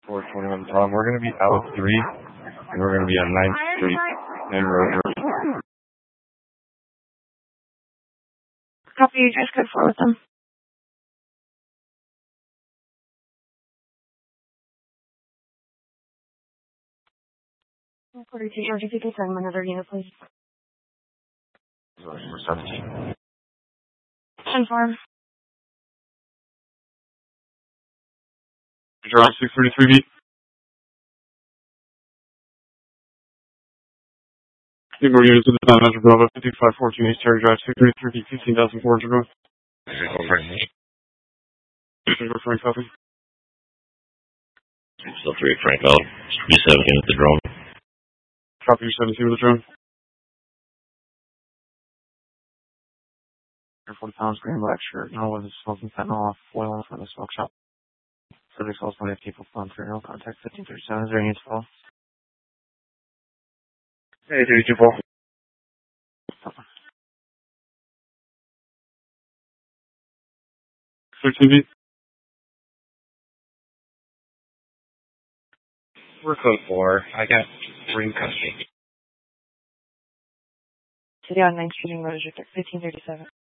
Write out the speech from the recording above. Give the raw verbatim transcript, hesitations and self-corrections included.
four twenty-one Tom. We're going to be out three, and we're going to be on ninth Street in Road. Copy, you guys could forward them. forty-two, Georgia, if you can send another unit, please. We're seventeen. ten four. Drive six thirty-three B. Two more units of the town, Metro Bravo, fifty-five fourteen East Cherry Drive, six thirty-three B, fifteen thousand four hundred north. Frank, copy. Still three, Frank, I'll be seventeen with the drone. Copy, you're seventeen with the drone. Air forty pounds, green, black shirt, no with smoking fentanyl off, oil in front of the smoke shop. Subject calls twenty people phone three, no contact fifteen thirty-seven, is there any need to call? Hey, thirty-two, Paul. thirteen B. We're code four. I got ring custody. City on ninth Street in Road, fifteen thirty-seven.